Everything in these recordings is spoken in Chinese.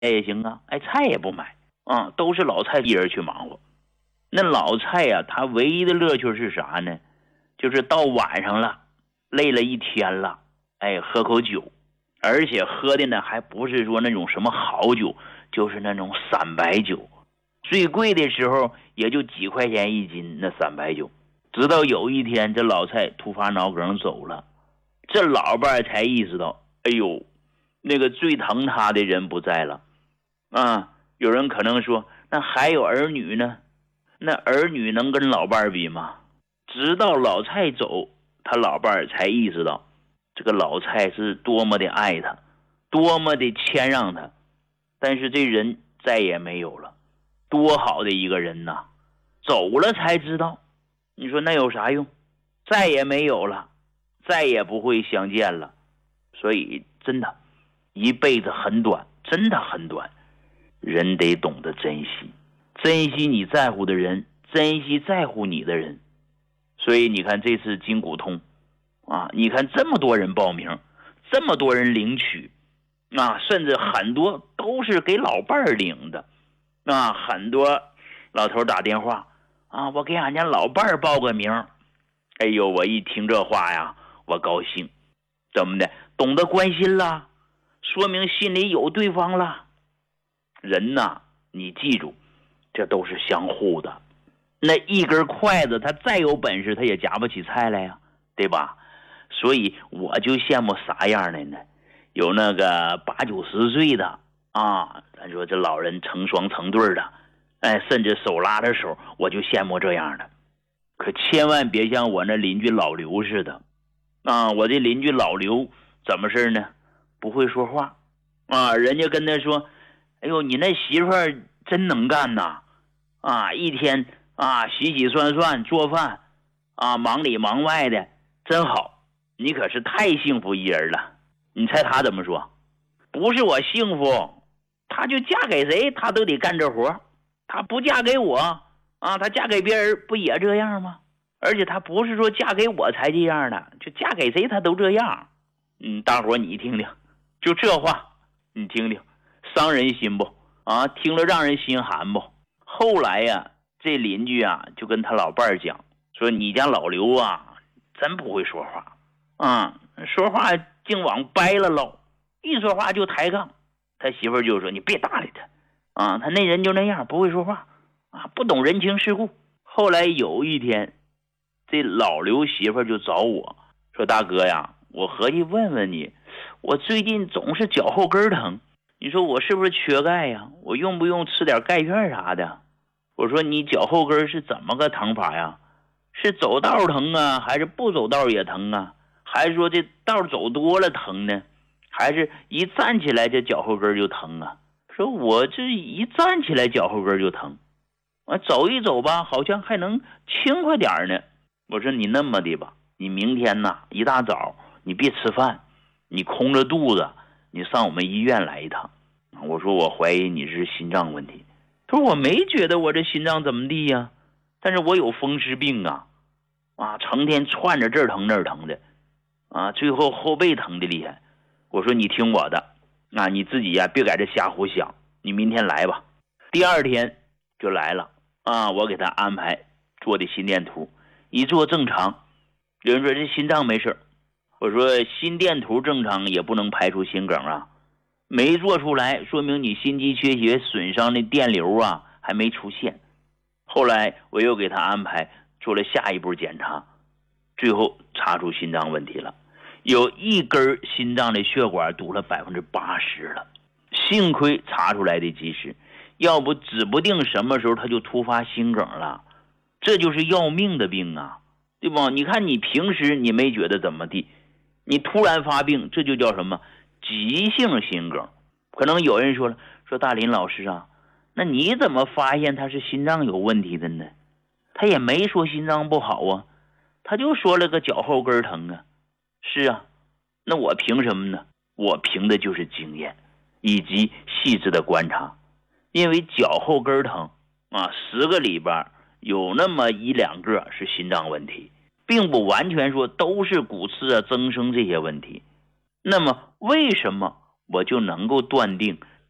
也行啊，菜也不买啊，都是老蔡一人去忙活。那老蔡呀，他唯一的乐趣是啥呢？就是到晚上了，累了一天了，喝口酒，而且喝的呢还不是说那种什么好酒，就是那种散白酒，最贵的时候也就几块钱一斤那散白酒。直到有一天这老蔡突发脑梗走了，这老伴才意识到，那个最疼他的人不在了啊。有人可能说，那还有儿女呢？那儿女能跟老伴比吗？直到老蔡走，他老伴才意识到这个老蔡是多么的爱他，多么的谦让他。但是这人再也没有了，多好的一个人呐，走了才知道，你说那有啥用？再也没有了，再也不会相见了。所以真的一辈子很短，真的很短，人得懂得珍惜，珍惜你在乎的人，珍惜在乎你的人。所以你看这次筋骨痛啊，你看这么多人报名，这么多人领取啊，甚至很多都是给老伴儿领的啊。很多老头打电话啊，我给俺家老伴儿报个名。我一听这话呀，我高兴。怎么的？懂得关心了，说明心里有对方了。人呐，你记住，这都是相互的。那一根筷子，他再有本事，他也夹不起菜来呀，对吧？所以我就羡慕啥样的呢？有那个80、90岁的啊，咱说这老人成双成对的，甚至手拉着手，我就羡慕这样的。可千万别像我那邻居老刘似的啊！我这邻居老刘怎么事呢？不会说话啊！人家跟他说：“你那媳妇儿真能干呐！啊，一天啊洗洗涮涮做饭啊，忙里忙外的，真好！你可是太幸福一人了。”你猜他怎么说？不是我幸福，他就嫁给谁他都得干这活，他不嫁给我啊，他嫁给别人不也这样吗？而且他不是说嫁给我才这样的，就嫁给谁他都这样。大伙你听听，就这话你听听，伤人心不啊？听了让人心寒不？后来呀，这邻居啊就跟他老伴儿讲说，你家老刘啊真不会说话啊，说话净往掰了唠，一说话就抬杠。他媳妇儿就说，你别搭理他啊，他那人就那样，不会说话啊，不懂人情世故。后来有一天，这老刘媳妇儿就找我说，大哥呀，我合计问问你，我最近总是脚后跟疼，你说我是不是缺钙呀？我用不用吃点钙片啥的？我说你脚后跟是怎么个疼法呀？是走道疼啊，还是不走道也疼啊？还是说这道走多了疼呢？还是一站起来这脚后跟就疼啊？说我这一站起来脚后跟就疼，走一走吧，好像还能轻快点呢。我说你那么的吧，你明天呐一大早你别吃饭，你空着肚子你上我们医院来一趟。我说我怀疑你是心脏问题。他说我没觉得我这心脏怎么地呀，但是我有风湿病啊，成天串着这儿疼那儿疼的啊，最后后背疼的厉害。我说你听我的啊，你自己呀别在这瞎胡想，你明天来吧。第二天就来了啊，我给他安排做的心电图，一做正常。有人说这心脏没事，我说心电图正常也不能排除心梗啊，没做出来说明你心肌缺血损伤的电流啊还没出现。后来我又给他安排做了下一步检查，最后查出心脏问题了，有一根心脏的血管堵了80%了，幸亏查出来的及时，要不指不定什么时候他就突发心梗了，这就是要命的病啊，对吧？你看你平时你没觉得怎么地，你突然发病，这就叫什么急性心梗。可能有人说了，说大林老师啊，那你怎么发现他是心脏有问题的呢？他也没说心脏不好啊，他就说了个脚后跟疼啊。是啊，那我凭什么呢？我凭的就是经验以及细致的观察。因为脚后跟疼啊，10个里边有那么1、2个是心脏问题，并不完全说都是骨刺啊、增生这些问题。那么为什么我就能够断定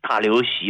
大刘媳